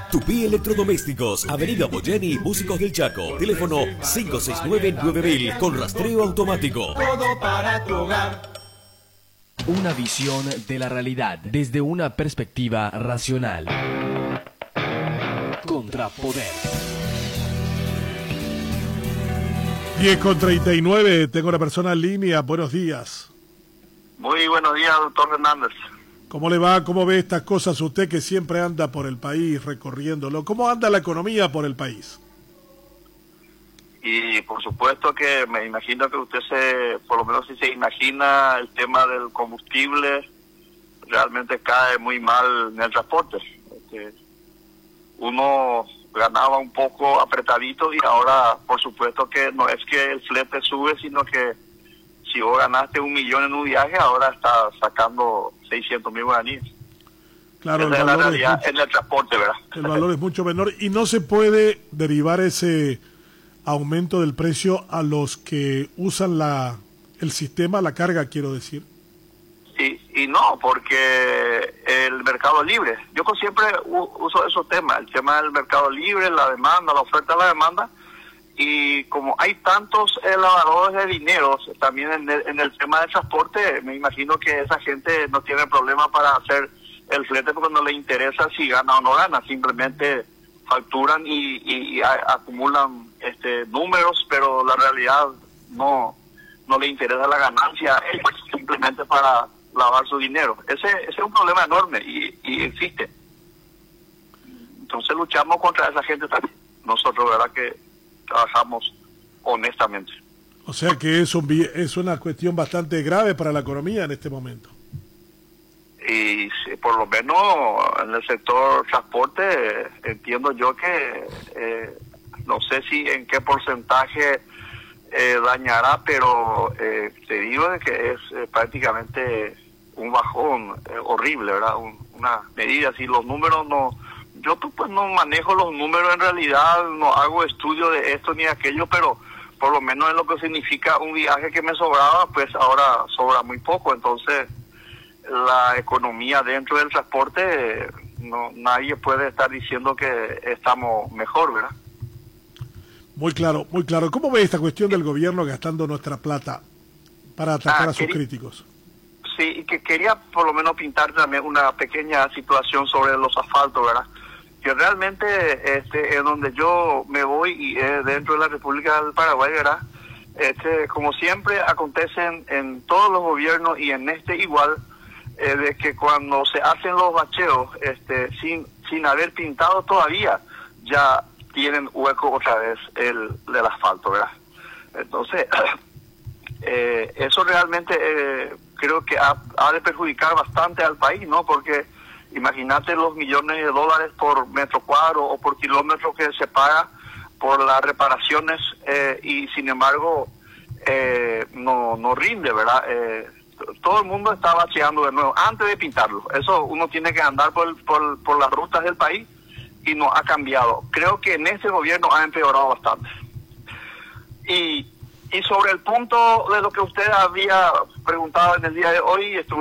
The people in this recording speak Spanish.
Tupí Electrodomésticos, Avenida Boyeni, Músicos del Chaco. Teléfono 569-9000 con rastreo automático. Todo para tu hogar. Una visión de la realidad desde una perspectiva racional. Contrapoder. 10:39, tengo una persona en línea. Buenos días. Muy buenos días, doctor Hernández. ¿Cómo le va? ¿Cómo ve estas cosas usted que siempre anda por el país recorriéndolo? ¿Cómo anda la economía por el país? Y por supuesto que me imagino que usted por lo menos si se imagina el tema del combustible, realmente cae muy mal en el transporte. Uno ganaba un poco apretadito y ahora por supuesto que no es que el flete sube, sino que si vos ganaste 1 millón en un viaje, ahora estás sacando 600.000 guaraníes. Claro, esa es la realidad en el transporte, ¿verdad? El valor es mucho menor y no se puede derivar ese aumento del precio a los que usan el sistema, la carga, quiero decir. Y no, porque el mercado libre, yo siempre uso esos temas, el tema del mercado libre, la demanda, la oferta, la demanda, y como hay tantos lavadores de dinero también en el tema del transporte, me imagino que esa gente no tiene problema para hacer el flete porque no le interesa si gana o no gana, simplemente facturan y acumulan números, pero la realidad no le interesa la ganancia, simplemente para lavar su dinero. Ese es un problema enorme y existe. Entonces luchamos contra esa gente también. Nosotros, verdad que trabajamos honestamente. O sea que es una cuestión bastante grave para la economía en este momento. Y por lo menos en el sector transporte entiendo yo que no sé si en qué porcentaje dañará, pero te digo de que es prácticamente un bajón horrible, ¿verdad? Una medida, si los números no... Yo pues no manejo los números en realidad, no hago estudio de esto ni de aquello, pero por lo menos en lo que significa un viaje que me sobraba, pues ahora sobra muy poco. Entonces la economía dentro del transporte, nadie puede estar diciendo que estamos mejor, ¿verdad? Muy claro, muy claro. ¿Cómo ve esta cuestión del gobierno gastando nuestra plata para atacar a sus críticos? Sí, y que quería por lo menos pintar también una pequeña situación sobre los asfaltos, ¿verdad? Que realmente en donde yo me voy y dentro de la República del Paraguay, ¿verdad? Como siempre acontecen en todos los gobiernos y en igual, de que cuando se hacen los bacheos sin haber pintado todavía, ya tienen hueco otra vez del asfalto, ¿verdad? Entonces, eso realmente creo que ha de perjudicar bastante al país, ¿no? Porque imagínate los millones de dólares por metro cuadro o por kilómetro que se paga por las reparaciones y sin embargo no rinde, ¿verdad? Todo el mundo está bacheando de nuevo antes de pintarlo. Eso uno tiene que andar por las rutas del país y no ha cambiado. Creo que en este gobierno ha empeorado bastante. Y sobre el punto de lo que usted había preguntado en el día de hoy,